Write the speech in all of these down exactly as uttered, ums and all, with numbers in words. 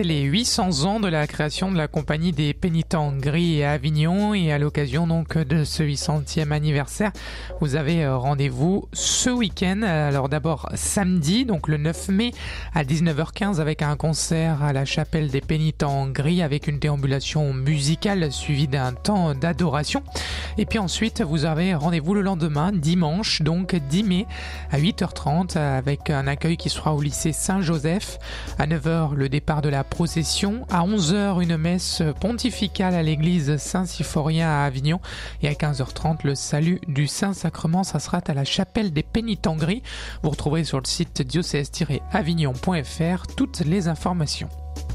Les huit cents ans de la création de la compagnie des Pénitents Gris à Avignon, et à l'occasion donc de ce huit centième anniversaire, vous avez rendez-vous ce week-end. Alors d'abord samedi, donc le neuf mai à dix-neuf heures quinze, avec un concert à la chapelle des Pénitents Gris avec une déambulation musicale suivie d'un temps d'adoration. Et puis ensuite vous avez rendez-vous le lendemain, dimanche, donc dix mai à huit heures trente, avec un accueil qui sera au lycée Saint-Joseph. À neuf heures le départ de la procession, à onze heures une messe pontificale à l'église Saint-Symphorien à Avignon, et à quinze heures trente le salut du Saint-Sacrement. Ça sera à la chapelle des Pénitents Gris. Vous retrouverez sur le site diocèse tiret avignon point f r toutes les informations.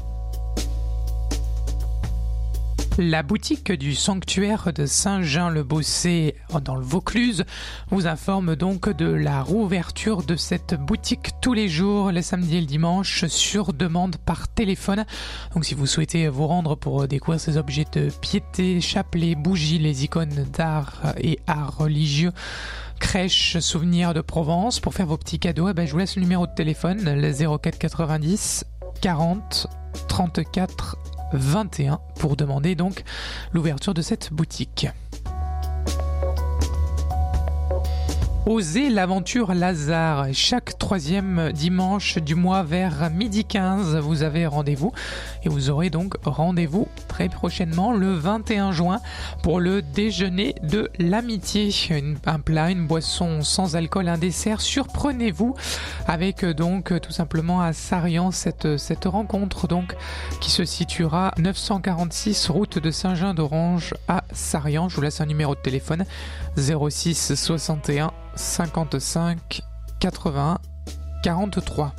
La boutique du sanctuaire de Saint-Jean-le-Bossé dans le Vaucluse vous informe donc de la réouverture de cette boutique tous les jours, les samedis et le dimanche, sur demande par téléphone. Donc si vous souhaitez vous rendre pour découvrir ces objets de piété, chapelets, bougies, les icônes d'art et art religieux, crèche, souvenirs de Provence, pour faire vos petits cadeaux, eh ben je vous laisse le numéro de téléphone, le zéro quatre quatre-vingt-dix quarante trente-quatre vingt et un, pour demander donc l'ouverture de cette boutique. Osez l'aventure Lazare, chaque troisième dimanche du mois vers midi quinze, vous avez rendez-vous, et vous aurez donc rendez-vous très prochainement le vingt et un juin pour le déjeuner de l'amitié. Une, un plat, une boisson sans alcool, un dessert. Surprenez-vous avec donc tout simplement à Sarian cette, cette rencontre donc qui se situera neuf cent quarante-six route de Saint-Jean-d'Orange à Sarian. Je vous laisse un numéro de téléphone, zéro six soixante et un cinquante-cinq quatre-vingt-un quarante-trois.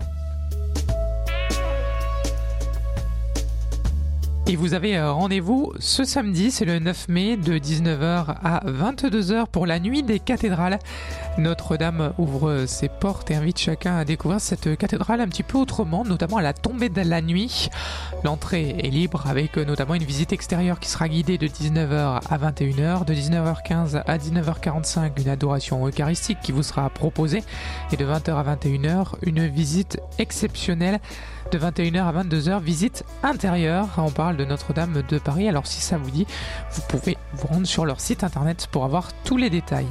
Et vous avez rendez-vous ce samedi, c'est le neuf mai, de dix-neuf heures à vingt-deux heures pour la nuit des cathédrales. Notre-Dame ouvre ses portes et invite chacun à découvrir cette cathédrale un petit peu autrement, notamment à la tombée de la nuit. L'entrée est libre, avec notamment une visite extérieure qui sera guidée de dix-neuf heures à vingt et une heures, de dix-neuf heures quinze à dix-neuf heures quarante-cinq, une adoration eucharistique qui vous sera proposée, et de vingt heures à vingt et une heures, une visite exceptionnelle. De vingt et une heures à vingt-deux heures, visite intérieure. On parle de Notre-Dame de Paris. Alors si ça vous dit, vous pouvez vous rendre sur leur site internet pour avoir tous les détails.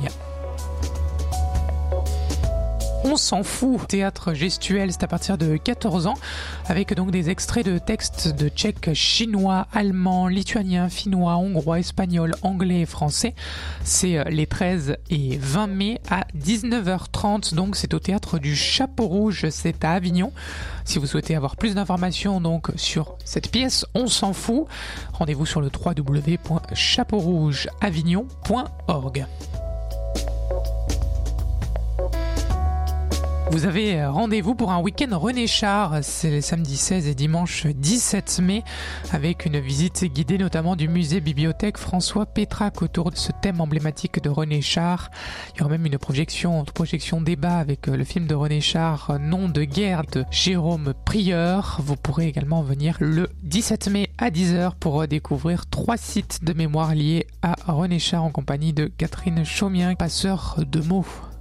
On s'en fout. Théâtre gestuel, c'est à partir de quatorze ans, avec donc des extraits de textes de tchèque, chinois, allemand, lituanien, finnois, hongrois, espagnol, anglais et français. C'est les treize et vingt mai à dix-neuf heures trente, donc c'est au théâtre du Chapeau Rouge, c'est à Avignon. Si vous souhaitez avoir plus d'informations donc sur cette pièce, on s'en fout, rendez-vous sur le w w w point chapeau rouge avignon point org. Vous avez rendez-vous pour un week-end René Char, c'est les samedis seize et dimanche dix-sept mai, avec une visite guidée notamment du musée bibliothèque François Pétrac autour de ce thème emblématique de René Char. Il y aura même une projection, une projection débat avec le film de René Char, Nom de guerre de Jérôme Prieur. Vous pourrez également venir le dix-sept mai à dix heures pour découvrir trois sites de mémoire liés à René Char en compagnie de Catherine Chaumien, passeur de mots.